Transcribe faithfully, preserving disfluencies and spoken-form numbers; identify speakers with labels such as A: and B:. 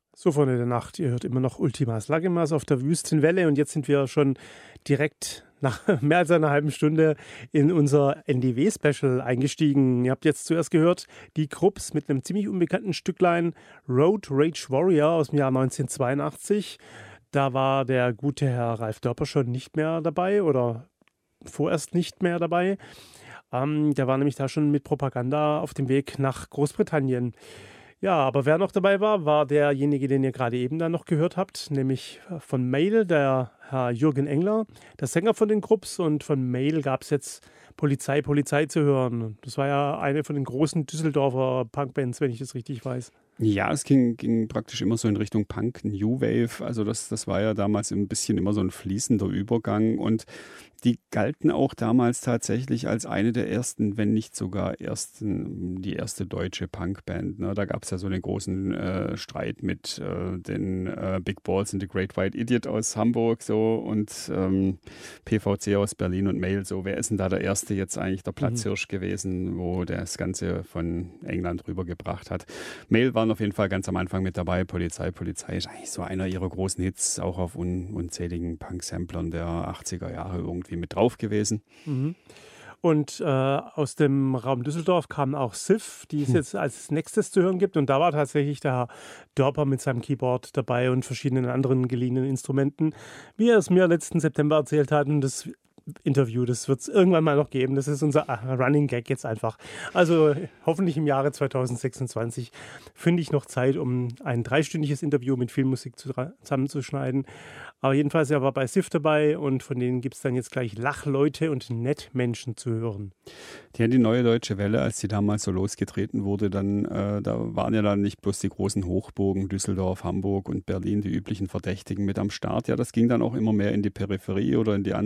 A: So, Freunde der Nacht, ihr hört immer noch Ultimas Lagemas auf der Wüstenwelle und jetzt sind wir schon direkt nach mehr als einer halben Stunde in unser N D W-Special eingestiegen. Ihr habt jetzt zuerst gehört, die Krupps mit einem ziemlich unbekannten Stücklein Road Rage Warrior aus dem Jahr neunzehnhundertzweiundachtzig. Da war der gute Herr Ralf Dörper schon nicht mehr dabei oder vorerst nicht mehr dabei. Ähm, der war nämlich da schon mit Propaganda auf dem Weg nach Großbritannien. Ja, aber wer noch dabei war, war derjenige, den ihr gerade eben dann noch gehört habt, nämlich von Mail, der Herr Jürgen Engler, der Sänger von den Krupps. Und von Mail gab es jetzt Polizei, Polizei zu hören. Das war ja eine von den großen Düsseldorfer Punkbands, wenn ich das richtig weiß.
B: Ja, es ging, ging praktisch immer so in Richtung Punk, New Wave. Also das, das war ja damals ein bisschen immer so ein fließender Übergang. Und die galten auch damals tatsächlich als eine der ersten, wenn nicht sogar ersten, die erste deutsche Punkband. Ne? Da gab es ja so den großen äh, Streit mit äh, den äh, Big Balls and the Great White Idiot aus Hamburg so und ähm, P V C aus Berlin und Mail. So, wer ist denn da der Erste jetzt eigentlich der Platzhirsch mhm. gewesen, wo der das Ganze von England rübergebracht hat? Mail waren auf jeden Fall ganz am Anfang mit dabei. Polizei, Polizei ist eigentlich so einer ihrer großen Hits, auch auf un- unzähligen Punk-Samplern der achtziger Jahre irgendwie mit drauf gewesen.
A: Mhm. Und äh, aus dem Raum Düsseldorf kam auch Sif, die es hm. jetzt als nächstes zu hören gibt. Und da war tatsächlich der Herr Dörper mit seinem Keyboard dabei und verschiedenen anderen geliehenen Instrumenten, wie er es mir letzten September erzählt hat. Und das Interview, das wird es irgendwann mal noch geben. Das ist unser Running Gag jetzt einfach. Also hoffentlich im Jahre zweitausendsechsundzwanzig finde ich noch Zeit, um ein dreistündiges Interview mit viel Musik zusammenzuschneiden. Aber jedenfalls, er war bei Sif dabei und von denen gibt es dann jetzt gleich Lachleute und Nettmenschen zu hören.
B: Ja, die Neue Deutsche Welle, als die damals so losgetreten wurde, dann äh, da waren ja dann nicht bloß die großen Hochburgen Düsseldorf, Hamburg und Berlin, die üblichen Verdächtigen mit am Start. Ja, das ging dann auch immer mehr in die Peripherie oder in die anderen